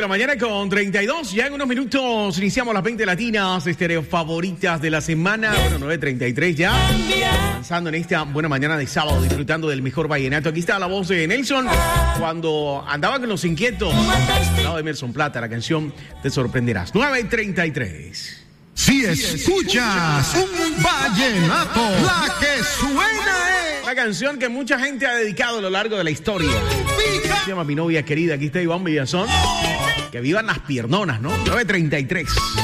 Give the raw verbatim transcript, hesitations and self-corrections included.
la mañana con treinta y dos. Ya en unos minutos iniciamos las veinte latinas estereo favoritas de la semana. Bueno, nueve treinta y tres ya. Avanzando en esta buena mañana de sábado, disfrutando del mejor vallenato. Aquí está la voz de Nelson cuando andaba con los inquietos. Al lado de Emerson Plata, la canción Te Sorprenderás. nueve treinta y tres. Si escuchas un vallenato, la que suena es una canción que mucha gente ha dedicado a lo largo de la historia. Se llama Mi Novia Querida. Aquí está Iván Villazón. Que vivan las piernonas, ¿no? nueve treinta y tres.